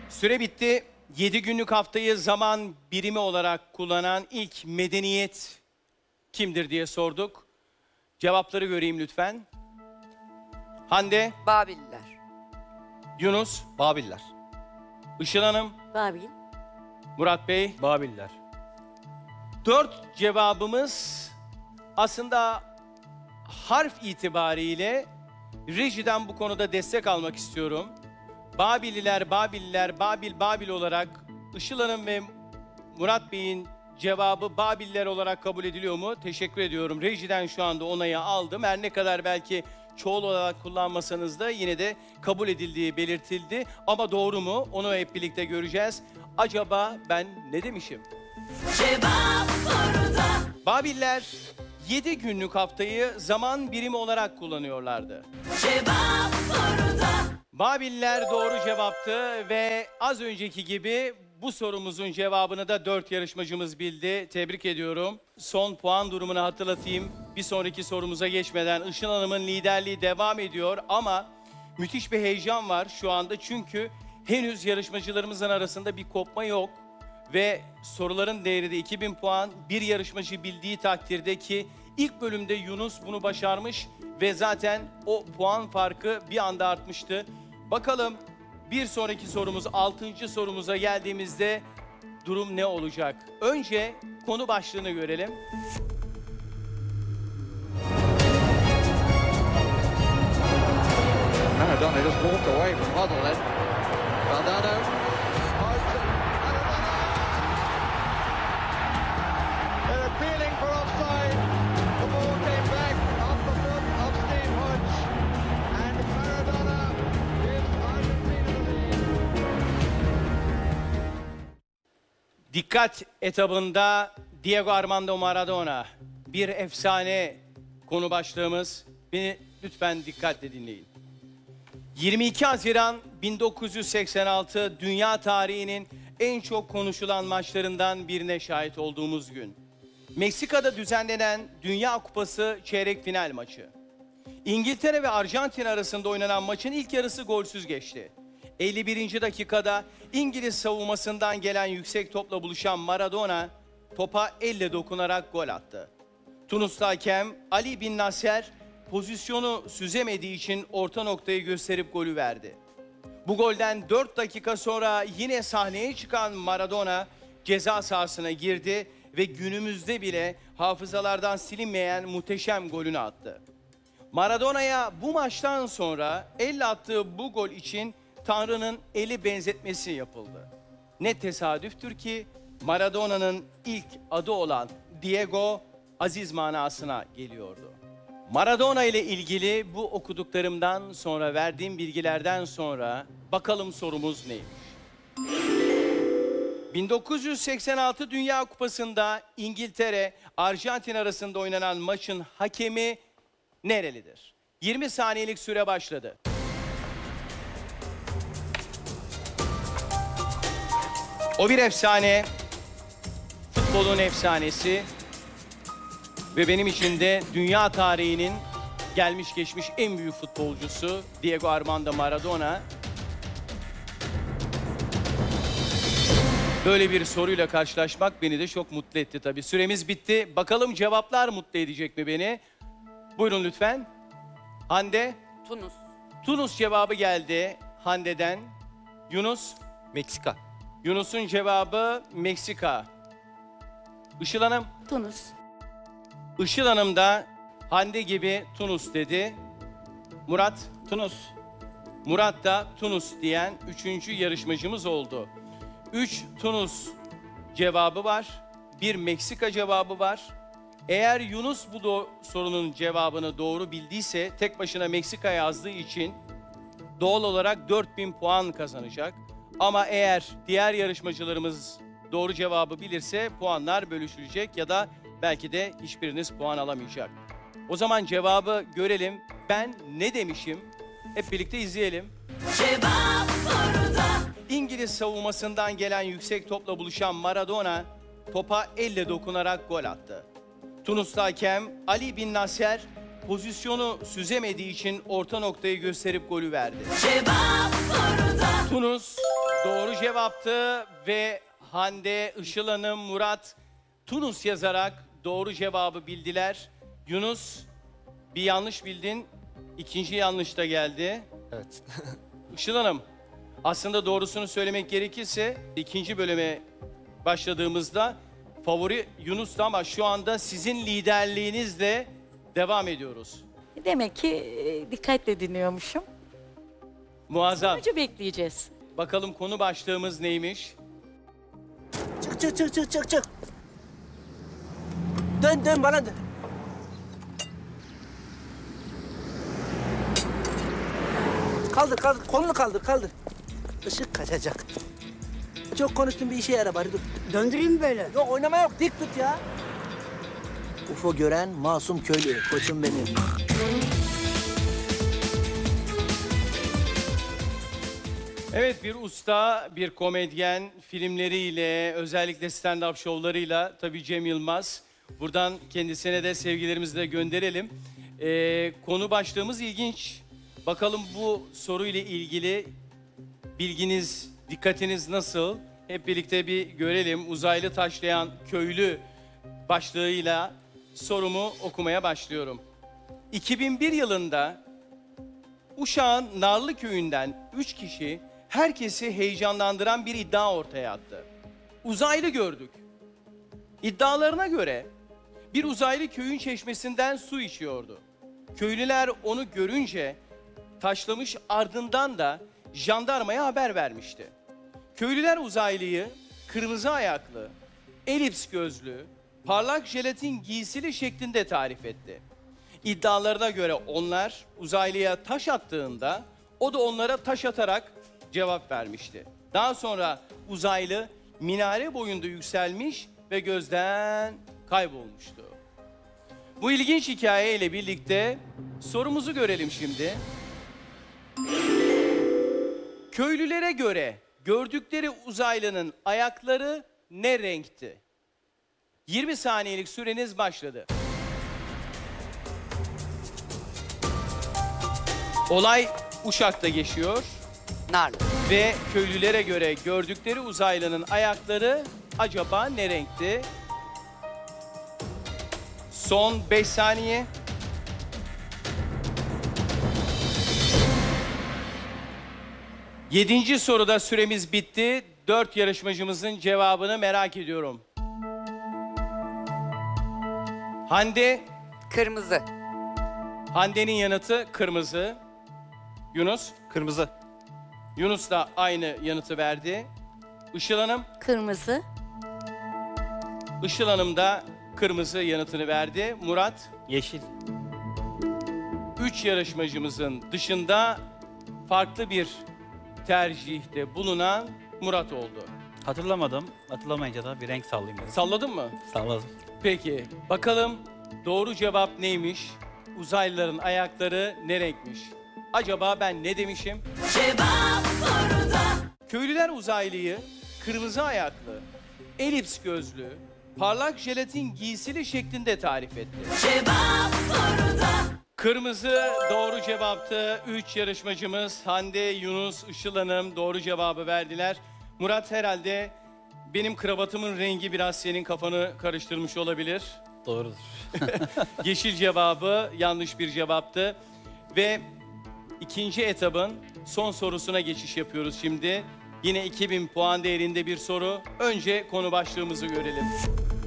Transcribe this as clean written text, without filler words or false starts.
Süre bitti. 7 günlük haftayı zaman birimi olarak kullanan ilk medeniyet kimdir diye sorduk. Cevapları göreyim lütfen. Hande, Babiller. Yunus, Babiller. Işıl Hanım, Babil. Murat Bey. Babiller. 4 cevabımız aslında harf itibariyle rejiden bu konuda destek almak istiyorum. Babililer, Babil olarak Işıl Hanım ve Murat Bey'in cevabı Babiller olarak kabul ediliyor mu? Teşekkür ediyorum. Rejiden şu anda onayı aldım. Her ne kadar belki çoğul olarak kullanmasanız da yine de kabul edildiği belirtildi. Ama doğru mu? Onu hep birlikte göreceğiz. Acaba ben ne demişim? Cevap soruda. Babiller 7 günlük haftayı zaman birimi olarak kullanıyorlardı. Cevap soruda. Babiller doğru cevaptı ve az önceki gibi bu sorumuzun cevabını da 4 yarışmacımız bildi. Tebrik ediyorum. Son puan durumunu hatırlatayım. Bir sonraki sorumuza geçmeden Işıl Hanım'ın liderliği devam ediyor ama müthiş bir heyecan var şu anda. Çünkü henüz yarışmacılarımızın arasında bir kopma yok. Ve soruların değeri de 2000 puan. Bir yarışmacı bildiği takdirde ki ilk bölümde Yunus bunu başarmış ve zaten o puan farkı bir anda artmıştı. Bakalım bir sonraki sorumuz 6. sorumuza geldiğimizde durum ne olacak? Önce konu başlığını görelim. Maradona just walked away from Hoddle then. Valdano. They're appealing for offside. The ball came back off the foot of Steve Hodge. And Maradona gives Argentina the lead. Dikkat etabında Diego Armando Maradona. Bir efsane konu başlığımız. Beni lütfen dikkatle dinleyin. 22 Haziran 1986 dünya tarihinin en çok konuşulan maçlarından birine şahit olduğumuz gün. Meksika'da düzenlenen Dünya Kupası çeyrek final maçı. İngiltere ve Arjantin arasında oynanan maçın ilk yarısı golsüz geçti. 51. dakikada İngiliz savunmasından gelen yüksek topla buluşan Maradona topa elle dokunarak gol attı. Tunuslu hakem Ali Bin Nasser pozisyonu süzemediği için orta noktayı gösterip golü verdi. Bu golden 4 dakika sonra yine sahneye çıkan Maradona ceza sahasına girdi ve günümüzde bile hafızalardan silinmeyen muhteşem golünü attı. Maradona'ya bu maçtan sonra elle attığı bu gol için Tanrı'nın eli benzetmesi yapıldı. Ne tesadüftür ki Maradona'nın ilk adı olan Diego aziz manasına geliyordu. Maradona ile ilgili bu okuduklarımdan sonra, verdiğim bilgilerden sonra bakalım sorumuz neymiş? 1986 Dünya Kupası'nda İngiltere, Arjantin arasında oynanan maçın hakemi nerelidir? 20 saniyelik süre başladı. O bir efsane, futbolun efsanesi ve benim için de dünya tarihinin gelmiş geçmiş en büyük futbolcusu Diego Armando Maradona. Böyle bir soruyla karşılaşmak beni de çok mutlu etti tabii. Süremiz bitti. Bakalım cevaplar mutlu edecek mi beni? Buyurun lütfen. Hande. Tunus. Tunus cevabı geldi Hande'den. Yunus. Meksika. Yunus'un cevabı Meksika. Işıl Hanım. Tunus. Işıl Hanım da Hande gibi Tunus dedi. Murat. Tunus. Murat da Tunus diyen 3. yarışmacımız oldu. 3 Tunus cevabı var. 1 Meksika cevabı var. Eğer Yunus bu sorunun cevabını doğru bildiyse tek başına Meksika yazdığı için doğal olarak 4000 puan kazanacak. Ama eğer diğer yarışmacılarımız doğru cevabı bilirse puanlar bölüşülecek ya da belki de hiçbiriniz puan alamayacak. O zaman cevabı görelim. Ben ne demişim? Hep birlikte izleyelim. Cevap soruda. İngiliz savunmasından gelen yüksek topla buluşan Maradona topa elle dokunarak gol attı. Tunuslu hakem Ali Bin Nasser pozisyonu süzemediği için orta noktayı gösterip golü verdi. Cevap soruda. Tunus doğru cevaptı ve Hande, Işıl Hanım, Murat Tunus yazarak doğru cevabı bildiler. Yunus bir yanlış bildin, ikinci yanlış da geldi. Evet. Işıl Hanım, aslında doğrusunu söylemek gerekirse ikinci bölüme başladığımızda favori Yunus'tu ama şu anda sizin liderliğinizle devam ediyoruz. Demek ki dikkatle dinliyormuşum. Muazzam. Sonucu bekleyeceğiz. Bakalım konu başlığımız neymiş? Çık. Dön bana dön. Kaldır, kolunu kaldır. Işık kaçacak. Çok konuştun, bir işe yara bari, dur. Döndüreyim böyle. Yok, oynama yok, dik tut ya. UFO gören masum köylü, koçum benim. Evet, bir usta, bir komedyen filmleriyle, özellikle stand-up şovlarıyla tabii Cem Yılmaz. Buradan kendisine de sevgilerimizi de gönderelim. Konu başlığımız ilginç. Bakalım bu soruyla ilgili bilginiz, dikkatiniz nasıl? Hep birlikte bir görelim. Uzaylı taşlayan köylü başlığıyla sorumu okumaya başlıyorum. 2001 yılında Uşak'ın Narlı köyünden 3 kişi herkesi heyecanlandıran bir iddia ortaya attı. Uzaylı gördük. İddialarına göre bir uzaylı köyün çeşmesinden su içiyordu. Köylüler onu görünce taşlamış, ardından da jandarmaya haber vermişti. Köylüler uzaylıyı kırmızı ayaklı, elips gözlü, parlak jelatin giysili şeklinde tarif etti. İddialarına göre onlar uzaylıya taş attığında o da onlara taş atarak cevap vermişti. Daha sonra uzaylı minare boyunda yükselmiş ve gözden kaybolmuştu. Bu ilginç hikayeyle birlikte sorumuzu görelim şimdi. Köylülere göre gördükleri uzaylının ayakları ne renkti? 20 saniyelik süreniz başladı. Olay Uşak'ta geçiyor Narlı. ve köylülere göre gördükleri uzaylının ayakları acaba ne renkti? Son 5 saniye. Yedinci soruda süremiz bitti. 4 yarışmacımızın cevabını merak ediyorum. Hande, Kırmızı. Hande'nin yanıtı kırmızı. Yunus, Kırmızı. Yunus da aynı yanıtı verdi. Işıl Hanım, Kırmızı. Işıl Hanım da kırmızı yanıtını verdi. Murat, Yeşil. 3 yarışmacımızın dışında farklı bir tercihte bulunan Murat oldu. Hatırlamadım. Hatırlamayınca da bir renk sallayayım dedim. Salladın mı? Salladım. Peki, bakalım doğru cevap neymiş? Uzaylıların ayakları ne renkmiş? Acaba ben ne demişim? Cevap soruda. Köylüler uzaylıyı kırmızı ayaklı, elips gözlü, parlak jelatin giysili şeklinde tarif etti. Cevap soruda. Kırmızı doğru cevaptı. 3 yarışmacımız Hande, Yunus, Işıl Hanım doğru cevabı verdiler. Murat, herhalde benim kravatımın rengi biraz senin kafanı karıştırmış olabilir. Doğrudur. Yeşil cevabı yanlış bir cevaptı. Ve ikinci etabın son sorusuna geçiş yapıyoruz şimdi. Yine 2000 puan değerinde bir soru. Önce konu başlığımızı görelim.